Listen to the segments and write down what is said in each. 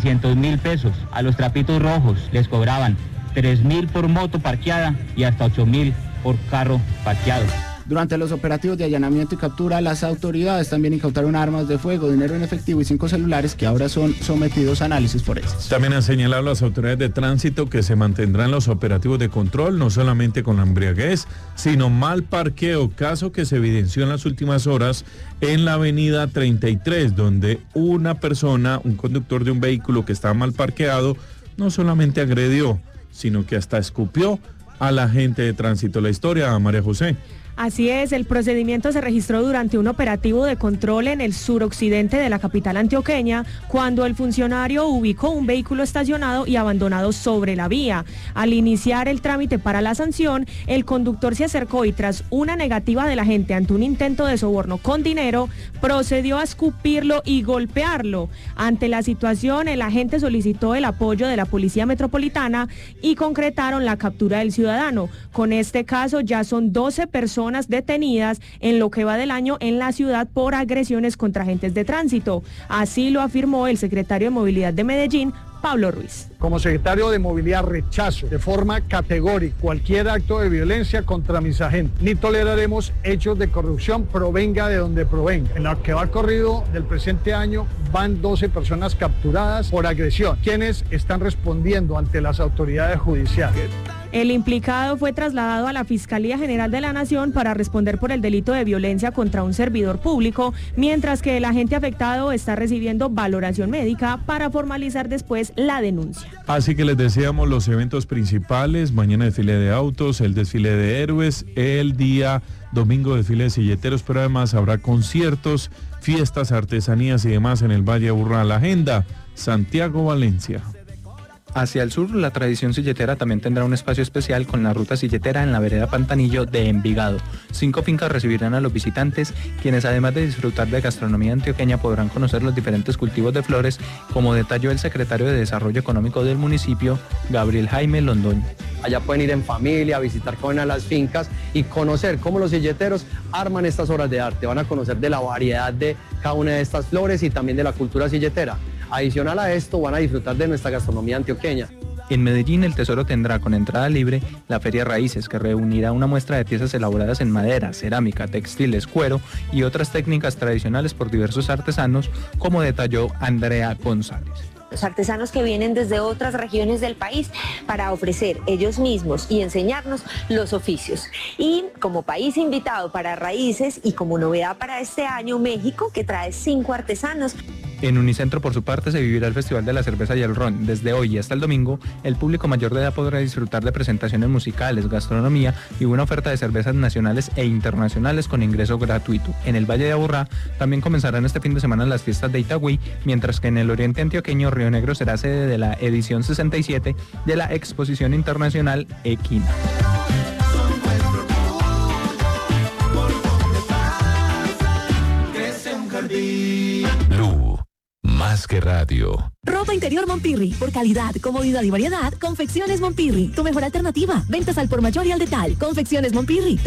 600.000 pesos. A los trapitos rojos les cobraban 3.000 por moto parqueada y hasta 8.000 por carro parqueado. Durante los operativos de allanamiento y captura, las autoridades también incautaron armas de fuego, dinero en efectivo y 5 celulares que ahora son sometidos a análisis forenses. También han señalado las autoridades de tránsito que se mantendrán los operativos de control, no solamente con la embriaguez, sino mal parqueo, caso que se evidenció en las últimas horas en la avenida 33, donde una persona, un conductor de un vehículo que estaba mal parqueado, no solamente agredió, sino que hasta escupió a la agente de tránsito. La historia, María José. Así es, el procedimiento se registró durante un operativo de control en el suroccidente de la capital antioqueña, cuando el funcionario ubicó un vehículo estacionado y abandonado sobre la vía. Al iniciar el trámite para la sanción, el conductor se acercó y tras una negativa de la gente ante un intento de soborno con dinero, procedió a escupirlo y golpearlo. Ante la situación, el agente solicitó el apoyo de la Policía Metropolitana y concretaron la captura del ciudadano. Con este caso ya son 12 personas detenidas en lo que va del año en la ciudad por agresiones contra agentes de tránsito. Así lo afirmó el secretario de Movilidad de Medellín, Pablo Ruiz. Como secretario de Movilidad rechazo de forma categórica cualquier acto de violencia contra mis agentes. Ni toleraremos hechos de corrupción, provenga de donde provenga. En lo que va corrido del presente año van 12 personas capturadas por agresión, quienes están respondiendo ante las autoridades judiciales. El implicado fue trasladado a la Fiscalía General de la Nación para responder por el delito de violencia contra un servidor público, mientras que el agente afectado está recibiendo valoración médica para formalizar después la denuncia. Así que les decíamos los eventos principales: mañana desfile de autos, el desfile de héroes, el día domingo desfile de silleteros, pero además habrá conciertos, fiestas, artesanías y demás en el Valle de Aburrá. La agenda, Santiago Valencia. Hacia el sur, la tradición silletera también tendrá un espacio especial con la ruta silletera en la vereda Pantanillo de Envigado. 5 fincas recibirán a los visitantes, quienes además de disfrutar de gastronomía antioqueña podrán conocer los diferentes cultivos de flores, como detalló el secretario de Desarrollo Económico del municipio, Gabriel Jaime Londoño. Allá pueden ir en familia, visitar con las fincas y conocer cómo los silleteros arman estas obras de arte. Van a conocer de la variedad de cada una de estas flores y también de la cultura silletera. Adicional a esto, van a disfrutar de nuestra gastronomía antioqueña. En Medellín, el Tesoro tendrá con entrada libre la Feria Raíces, que reunirá una muestra de piezas elaboradas en madera, cerámica, textiles, cuero y otras técnicas tradicionales por diversos artesanos, como detalló Andrea González. Los artesanos que vienen desde otras regiones del país para ofrecer ellos mismos y enseñarnos los oficios. Y como país invitado para Raíces y como novedad para este año, México, que trae 5 artesanos. En Unicentro, por su parte, se vivirá el Festival de la Cerveza y el Ron. Desde hoy hasta el domingo, el público mayor de edad podrá disfrutar de presentaciones musicales, gastronomía y una oferta de cervezas nacionales e internacionales con ingreso gratuito. En el Valle de Aburrá también comenzarán este fin de semana las fiestas de Itagüí, mientras que en el oriente antioqueño, Río Negro será sede de la edición 67 de la Exposición Internacional Equina. Más que radio. Ropa interior Mompirri. Por calidad, comodidad y variedad, Confecciones Mompirri. Tu mejor alternativa. Ventas al por mayor y al detal. Confecciones Mompirri.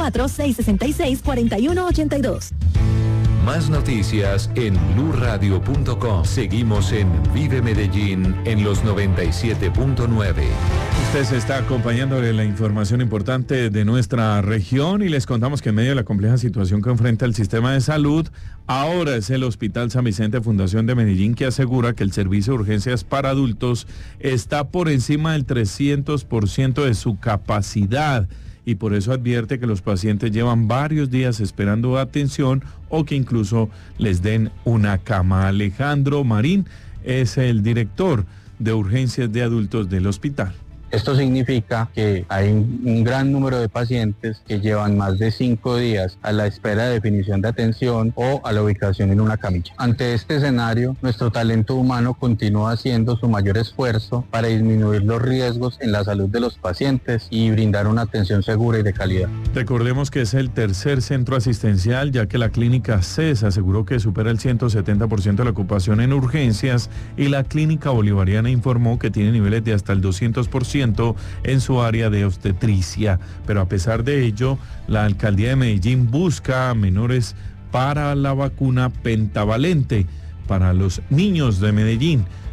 324-666-4182. Más noticias en bluradio.com. Seguimos en Vive Medellín en los 97.9. Usted se está acompañando de la información importante de nuestra región y les contamos que en medio de la compleja situación que enfrenta el sistema de salud, ahora es el Hospital San Vicente Fundación de Medellín que asegura que el servicio de urgencias para adultos está por encima del 300% de su capacidad. Y por eso advierte que los pacientes llevan varios días esperando atención o que incluso les den una cama. Alejandro Marín es el director de urgencias de adultos del hospital. Esto significa que hay un gran número de pacientes que llevan más de 5 días a la espera de definición de atención o a la ubicación en una camilla. Ante este escenario, nuestro talento humano continúa haciendo su mayor esfuerzo para disminuir los riesgos en la salud de los pacientes y brindar una atención segura y de calidad. Recordemos que es el tercer centro asistencial, ya que la clínica CES aseguró que supera el 170% de la ocupación en urgencias y la clínica bolivariana informó que tiene niveles de hasta el 200% en su área de obstetricia, pero a pesar de ello, la alcaldía de Medellín busca menores para la vacuna pentavalente para los niños de Medellín.